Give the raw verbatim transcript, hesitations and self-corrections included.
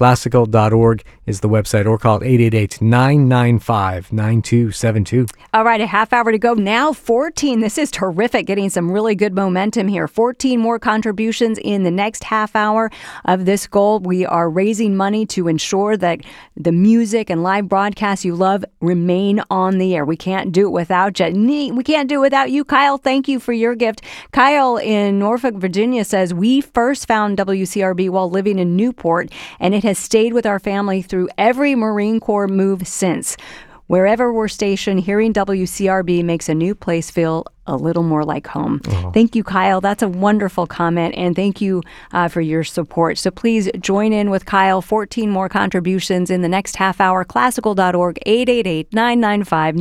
classical dot org is the website, or call eight eight eight, nine nine five, nine two seven two. All right, a half hour to go now. fourteen. This is terrific, getting some really good momentum here. fourteen more contributions in the next half hour of this goal. We are raising money to ensure that the music and live broadcasts you love remain on the air. We can't do it without you. We can't do it without you, Kyle. Thank you for your gift. Kyle in Norfolk, Virginia says, we first found W C R B while living in Newport, and it has stayed with our family through every Marine Corps move since. Wherever we're stationed, hearing W C R B makes a new place feel a little more like home. Oh. Thank you, Kyle. That's a wonderful comment, and thank you uh, for your support. So please join in with Kyle. fourteen more contributions in the next half hour. classical dot org, eight eight eight, nine nine five